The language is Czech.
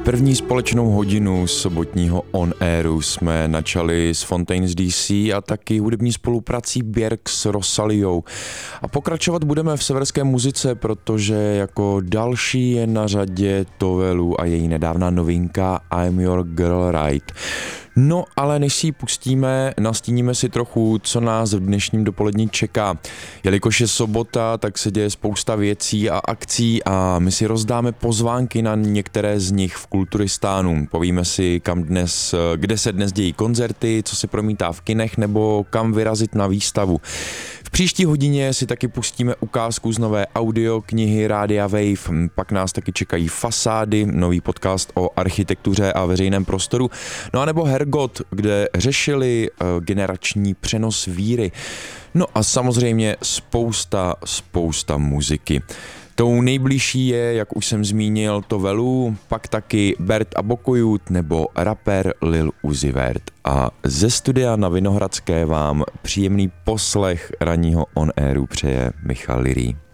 První společnou hodinu sobotního On Airu jsme načali s Fontaines DC a taky hudební spoluprací Björk s Rosaliou. A pokračovat budeme v severské muzice, protože jako další je na řadě Tovelu a její nedávná novinka I'm Your Girl Right. No, ale než si ji pustíme, nastíníme si trochu, co nás v dnešním dopolední čeká. Jelikož je sobota, tak se děje spousta věcí a akcí a my si rozdáme pozvánky na některé z nich v Kulturistánu. Povíme si, kde se dnes dějí koncerty, co se promítá v kinech nebo kam vyrazit na výstavu. V příští hodině si taky pustíme ukázku z nové audioknihy Rádia Wave, pak nás taky čekají Fasády, nový podcast o architektuře a veřejném prostoru, no a nebo Hergot, kde řešili generační přenos víry. No a samozřejmě spousta muziky. Tou nejbližší je, jak už jsem zmínil, Tovelu, pak taky Bert a Bokojut nebo rapper Lil Uzi Vert. A ze studia na Vinohradské vám příjemný poslech ranního On Airu přeje Michal Lirí.